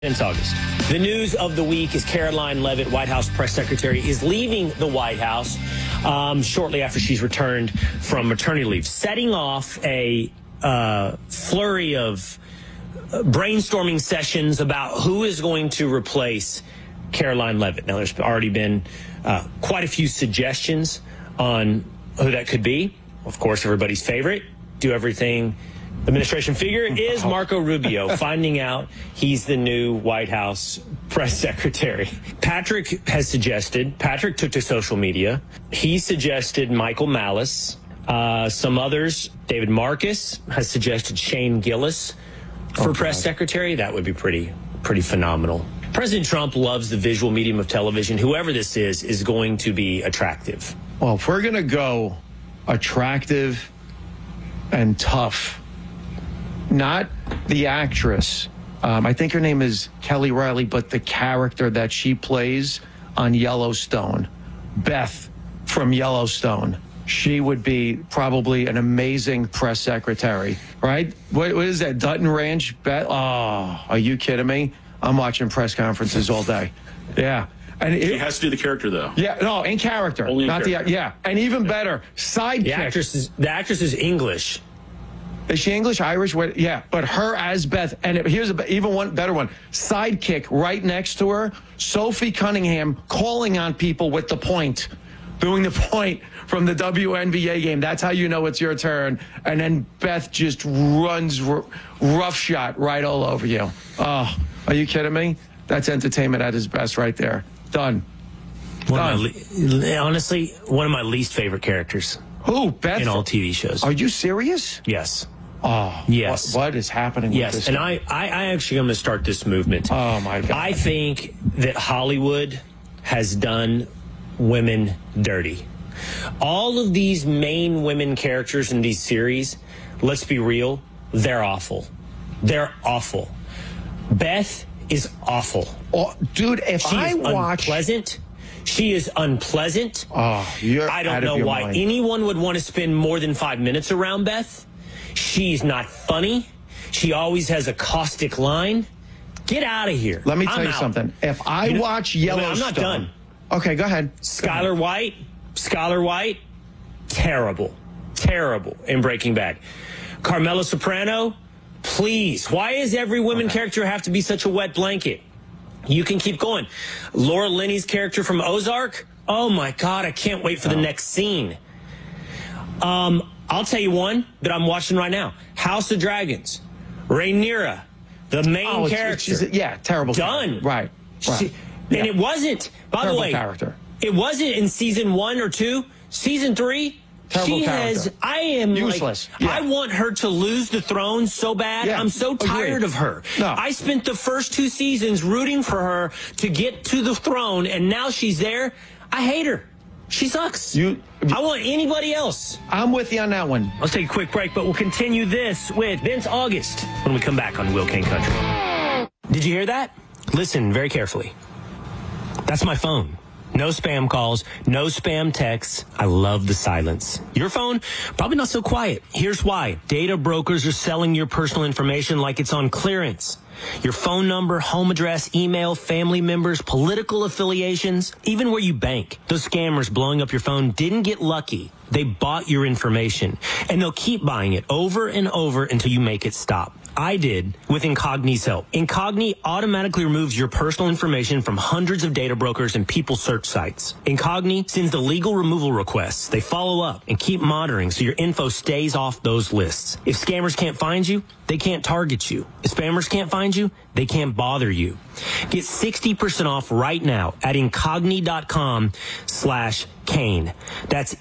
Since August. The news of the week is Caroline Leavitt, White House press secretary, is leaving the White House shortly after she's returned from maternity leave, setting off a flurry of brainstorming sessions about who is going to replace Caroline Leavitt. Now, there's already been quite a few suggestions on who that could be. Of course, everybody's favorite, do everything administration figure is Marco Rubio, finding out he's the new White House press secretary. Patrick took to social media. He suggested Michael Malice. Some others, David Marcus has suggested Shane Gillis for press secretary. That would be pretty phenomenal. President Trump loves the visual medium of television. Whoever this is going to be attractive. Well, if we're going to go attractive and tough, not the actress. I think her name is Kelly Riley, but the character that she plays on Yellowstone, Beth from Yellowstone. She would be probably an amazing press secretary, right? What is that, Dutton Ranch? Beth? Oh, are you kidding me? I'm watching press conferences all day. Yeah. And she has to do the character, though. Yeah, no, in character. Only in not character. Yeah, and even better, sidekick. The actress is English. Is she English, Irish? What? Yeah, but her as Beth, and here's even one better one. Sidekick right next to her, Sophie Cunningham calling on people with the point, doing the point from the WNBA game. That's how you know it's your turn. And then Beth just runs roughshod right all over you. Oh, are you kidding me? That's entertainment at its best right there. Done. Honestly, one of my least favorite characters. Who? Beth? In all TV shows. Are you serious? Yes. Oh, yes. What is happening with this? And I actually am going to start this movement. Oh, my God. I think that Hollywood has done women dirty. All of these main women characters in these series, let's be real, they're awful. They're awful. Beth is awful. Oh, dude, if I watch... She is unpleasant. Oh, I don't know why anyone would want to spend more than 5 minutes around Beth. She's not funny. She always has a caustic line. Get out of here. Let me tell you something. If I watch Yellowstone... I'm not done. Okay, go ahead. Skylar White, terrible in Breaking Bad. Carmela Soprano, please. Why is every woman character have to be such a wet blanket? You can keep going. Laura Linney's character from Ozark, oh my God, I can't wait for the next scene. I'll tell you one that I'm watching right now. House of Dragons. Rhaenyra, the main character. Terrible. Done. Right. And it wasn't, by the way, character. It wasn't in season 1 or 2. Season 3, I am useless. I want her to lose the throne so bad. I'm so tired of her. No. I spent the first 2 seasons rooting for her to get to the throne, and now she's there. I hate her. She sucks. I want anybody else. I'm with you on that one. Let's take a quick break, but we'll continue this with Vince August when we come back on Will Kane Country. Did you hear that? Listen very carefully. That's my phone. No spam calls, no spam texts. I love the silence. Your phone, probably not so quiet. Here's why. Data brokers are selling your personal information like it's on clearance. Your phone number, home address, email, family members, political affiliations, even where you bank. Those scammers blowing up your phone didn't get lucky. They bought your information, and they'll keep buying it over and over until you make it stop. I did with Incogni's help. Incogni automatically removes your personal information from hundreds of data brokers and people search sites. Incogni sends the legal removal requests. They follow up and keep monitoring so your info stays off those lists. If scammers can't find you, they can't target you. If spammers can't find you, they can't bother you. Get 60% off right now at incogni.com/Kane. That's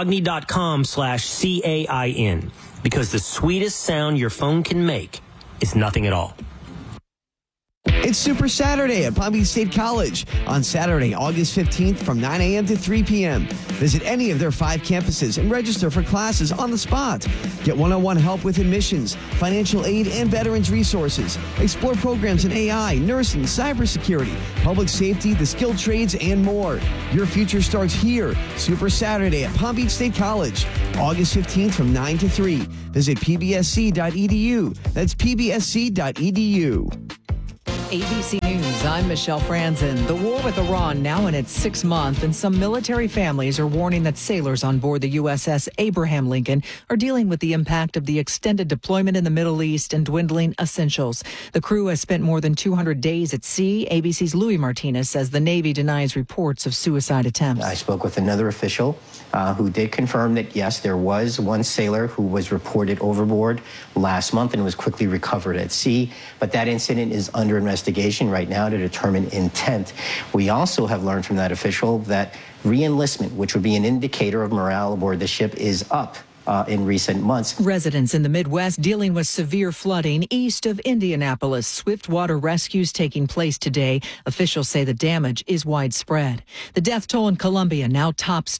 incogni.com/CAIN. Because the sweetest sound your phone can make is nothing at all. It's Super Saturday at Palm Beach State College on Saturday, August 15th from 9 a.m. to 3 p.m. Visit any of their 5 campuses and register for classes on the spot. Get one-on-one help with admissions, financial aid, and veterans resources. Explore programs in AI, nursing, cybersecurity, public safety, the skilled trades, and more. Your future starts here. Super Saturday at Palm Beach State College, August 15th from 9 to 3. Visit pbsc.edu. That's pbsc.edu. ABC News, I'm Michelle Franzen. The war with Iran now in its 6th month, and some military families are warning that sailors on board the USS Abraham Lincoln are dealing with the impact of the extended deployment in the Middle East and dwindling essentials. The crew has spent more than 200 days at sea. ABC's Louis Martinez says the Navy denies reports of suicide attempts. I spoke with another official who did confirm that, yes, there was one sailor who was reported overboard last month and was quickly recovered at sea. But that incident is under investigation right now to determine intent. We also have learned from that official that re-enlistment, which would be an indicator of morale aboard the ship, is up in recent months. Residents in the Midwest dealing with severe flooding east of Indianapolis. Swift water rescues taking place today. Officials say the damage is widespread. The death toll in Colombia now tops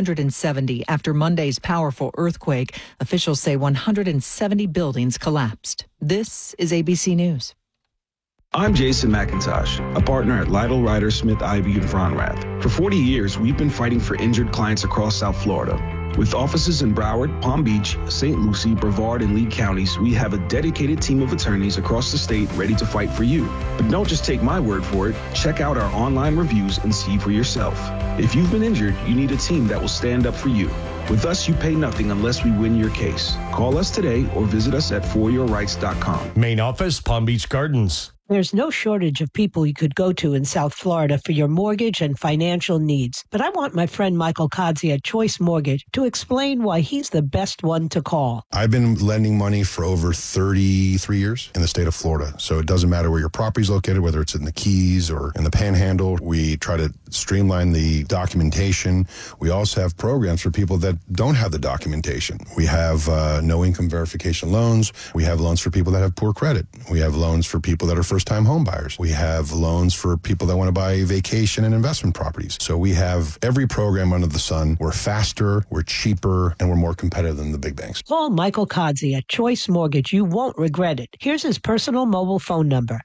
270 after Monday's powerful earthquake. Officials say 170 buildings collapsed. This is ABC News. I'm Jason McIntosh, a partner at Lytle Ryder Smith Ivey and Fronrath. For 40 years, we've been fighting for injured clients across South Florida. With offices in Broward, Palm Beach, St. Lucie, Brevard, and Lee counties, we have a dedicated team of attorneys across the state ready to fight for you. But don't just take my word for it. Check out our online reviews and see for yourself. If you've been injured, you need a team that will stand up for you. With us, you pay nothing unless we win your case. Call us today or visit us at foryourrights.com. Main office, Palm Beach Gardens. There's no shortage of people you could go to in South Florida for your mortgage and financial needs. But I want my friend Michael Kodzie at Choice Mortgage to explain why he's the best one to call. I've been lending money for over 33 years in the state of Florida. So it doesn't matter where your property's located, whether it's in the Keys or in the Panhandle. We try to streamline the documentation. We also have programs for people that don't have the documentation. We have no income verification loans. We have loans for people that have poor credit. We have loans for people that are first-time home buyers. We have loans for people that want to buy vacation and investment properties. So we have every program under the sun. We're faster, we're cheaper, and we're more competitive than the big banks. Call Michael Kodzie at Choice Mortgage. You won't regret it. Here's his personal mobile phone number,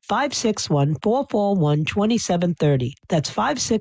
561-441-2730. That's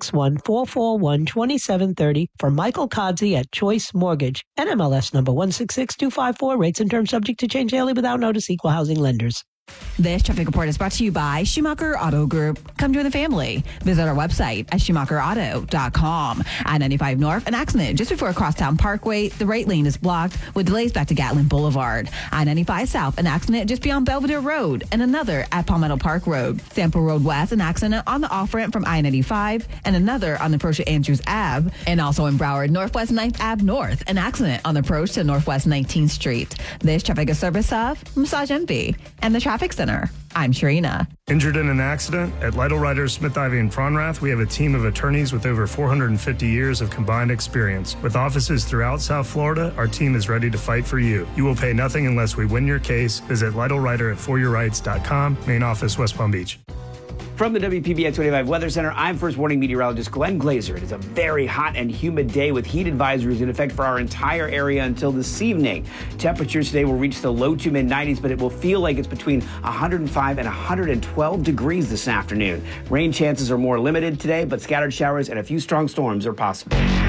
561-441-2730 for Michael Kodzie at Choice Mortgage. NMLS number 166254. Rates and terms subject to change daily without notice. Equal housing lenders. This traffic report is brought to you by Schumacher Auto Group. Come join the family. Visit our website at SchumacherAuto.com. I-95 North, an accident just before Crosstown Parkway. The right lane is blocked with delays back to Gatlin Boulevard. I-95 South, an accident just beyond Belvedere Road and another at Palmetto Park Road. Sample Road West, an accident on the off-ramp from I-95 and another on the approach to Andrews Ave. And also in Broward, Northwest 9th Ave North, an accident on the approach to Northwest 19th Street. This traffic is service of Massage Envy and the Traffic Center. I'm Sharina. Injured in an accident? At Lytle Ryder Smith Ivey and Fronrath, we have a team of attorneys with over 450 years of combined experience. With offices throughout South Florida, our team is ready to fight for you. You will pay nothing unless we win your case. Visit Lytle Ryder at foryourrights.com. Main office, West Palm Beach. From the WPBN 25 Weather Center, I'm First Warning Meteorologist Glenn Glazer. It is a very hot and humid day with heat advisories in effect for our entire area until this evening. Temperatures today will reach the low to mid-90s, but it will feel like it's between 105 and 112 degrees this afternoon. Rain chances are more limited today, but scattered showers and a few strong storms are possible.